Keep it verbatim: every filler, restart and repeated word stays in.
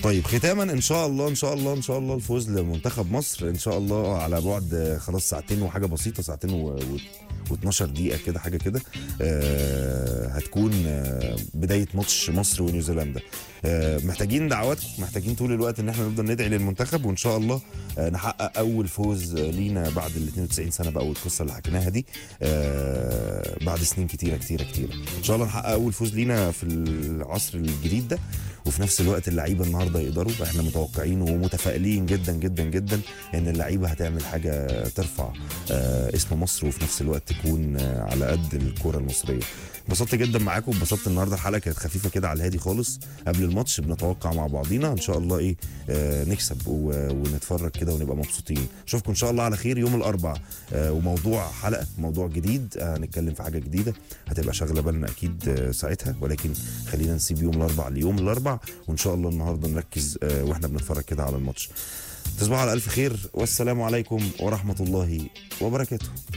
طيب ختاما ان شاء الله ان شاء الله ان شاء الله الفوز لمنتخب مصر ان شاء الله على بعد خلاص ساعتين وحاجه بسيطه، ساعتين و... و12 دقيقه كده حاجه كده. آه هتكون آه بدايه ماتش مصر ونيوزيلندا. آه محتاجين دعواتكم، محتاجين طول الوقت ان احنا نفضل ندعي للمنتخب، وان شاء الله آه نحقق اول فوز لينا بعد ال اثنين وتسعين سنه بقى والقصه اللي حكيناها دي. آه بعد سنين كتيره كتيره كتيره ان شاء الله نحقق اول فوز لينا في العصر الجديد ده. وفي نفس الوقت اللعيبه النهارده يقدروا، احنا متوقعين ومتفائلين جدا جدا جدا ان اللعيبه هتعمل حاجه ترفع آه اسم مصر، وفي نفس الوقت تكون آه على قد الكره المصريه. انبسطت جدا معاكم، انبسطت النهارده. الحلقه كانت خفيفه كده على الهادي خالص قبل الماتش، بنتوقع مع بعضينا ان شاء الله ايه آه نكسب ونتفرج كده ونبقى مبسوطين. اشوفكم ان شاء الله على خير يوم الاربعاء، آه وموضوع حلقه موضوع جديد، هنتكلم آه في حاجه جديده هتبقى شاغله بالنا اكيد آه ساعتها، ولكن خلينا نسيب يوم الاربعاء ليوم الاربعاء، وان شاء الله النهارده نركز آه واحنا بنتفرج كده على الماتش. تصبحوا على الف خير، والسلام عليكم ورحمه الله وبركاته.